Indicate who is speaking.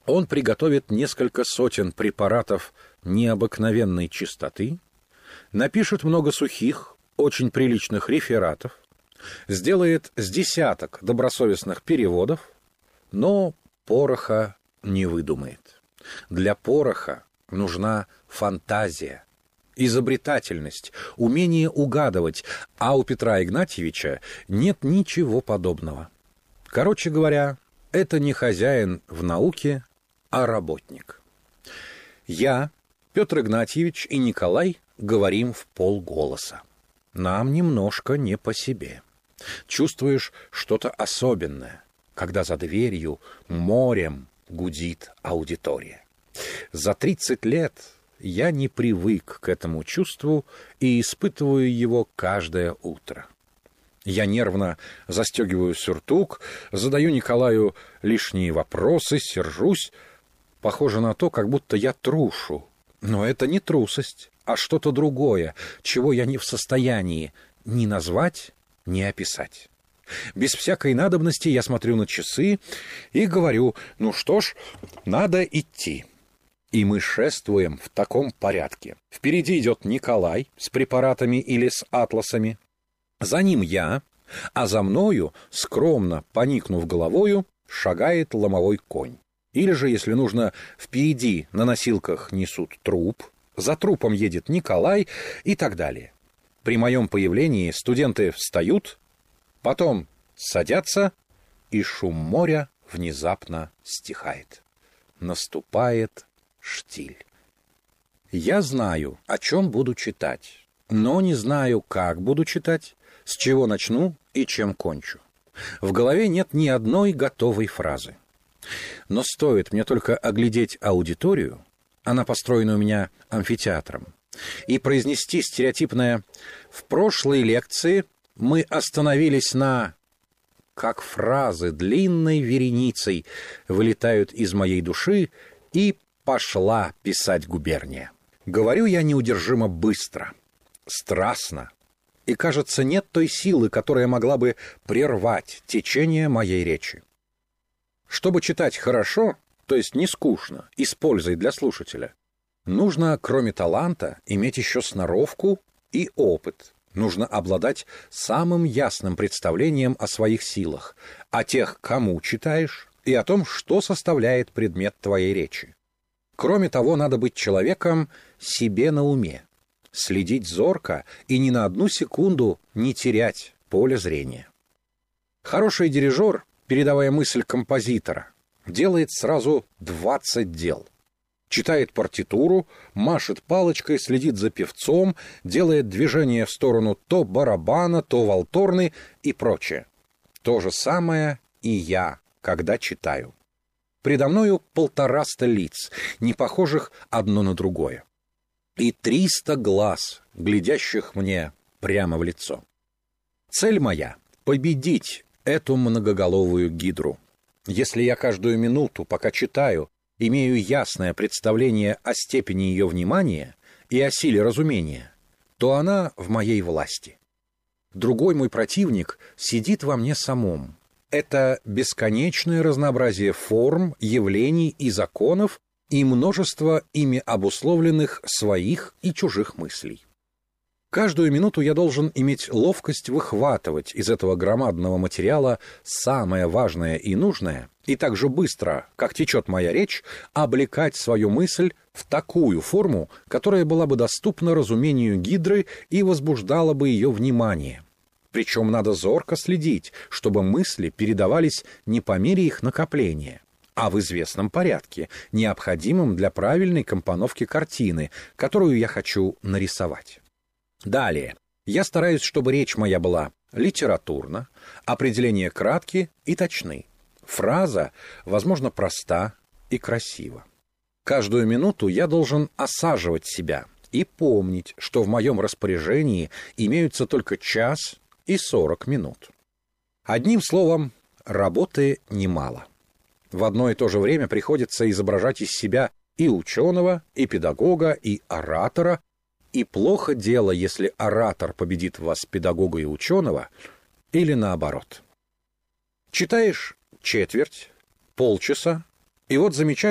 Speaker 1: Он приготовит несколько сотен препаратов необыкновенной чистоты, напишет много сухих, очень приличных рефератов, сделает с десяток добросовестных переводов, но пороха не выдумает. Для пороха нужна фантазия, изобретательность, умение угадывать, а у Петра Игнатьевича нет ничего подобного. Короче говоря, это не хозяин в науке, а работник. Я, Петр Игнатьевич и Николай говорим в полголоса. Нам немножко не по себе. Чувствуешь что-то особенное, когда за дверью морем гудит аудитория. За 30 лет я не привык к этому чувству и испытываю его каждое утро. Я нервно застегиваю сюртук, задаю Николаю лишние вопросы, сержусь. Похоже на то, как будто я трушу. Но это не трусость, а что-то другое, чего я не в состоянии ни назвать, ни описать. Без всякой надобности я смотрю на часы и говорю: ну что ж, надо идти. И мы шествуем в таком порядке. Впереди идет Николай с препаратами или с атласами. За ним я, а за мною, скромно поникнув головою, шагает ломовой конь. Или же, если нужно, впереди на носилках несут труп, за трупом едет Николай и так далее. При моем появлении студенты встают, потом садятся, и шум моря внезапно стихает. Наступает штиль. Я знаю, о чем буду читать, но не знаю, как буду читать, с чего начну и чем кончу. В голове нет ни одной готовой фразы. Но стоит мне только оглядеть аудиторию, она построена у меня амфитеатром, и произнести стереотипное «в прошлой лекции мы остановились на...», как фразы длинной вереницей вылетают из моей души, и пошла писать губерния. Говорю я неудержимо быстро, страстно, и, кажется, нет той силы, которая могла бы прервать течение моей речи. Чтобы читать хорошо, то есть не скучно и с пользой для слушателя, нужно, кроме таланта, иметь еще сноровку и опыт. Нужно обладать самым ясным представлением о своих силах, о тех, кому читаешь, и о том, что составляет предмет твоей речи. Кроме того, надо быть человеком себе на уме, следить зорко и ни на одну секунду не терять поле зрения. Хороший дирижер, передавая мысль композитора, делает сразу 20 дел. Читает партитуру, машет палочкой, следит за певцом, делает движение в сторону то барабана, то валторны и прочее. То же самое и я, когда читаю. Предо мною 150 лиц, не похожих одно на другое. И 300 глаз, глядящих мне прямо в лицо. Цель моя — победить эту многоголовую гидру. Если я каждую минуту, пока читаю, имею ясное представление о степени ее внимания и о силе разумения, то она в моей власти. Другой мой противник сидит во мне самом. Это бесконечное разнообразие форм, явлений и законов и множество ими обусловленных своих и чужих мыслей. Каждую минуту я должен иметь ловкость выхватывать из этого громадного материала самое важное и нужное, и так же быстро, как течет моя речь, облекать свою мысль в такую форму, которая была бы доступна разумению гидры и возбуждала бы ее внимание. Причем надо зорко следить, чтобы мысли передавались не по мере их накопления, а в известном порядке, необходимом для правильной компоновки картины, которую я хочу нарисовать. Далее. Я стараюсь, чтобы речь моя была литературна, определения кратки и точны. Фраза, возможно, проста и красива. Каждую минуту я должен осаживать себя и помнить, что в моем распоряжении имеются только час и 40 минут. Одним словом, работы немало. В одно и то же время приходится изображать из себя и ученого, и педагога, и оратора, и плохо дело, если оратор победит в вас педагога и ученого, или наоборот. Читаешь четверть, полчаса, и вот замечаешь,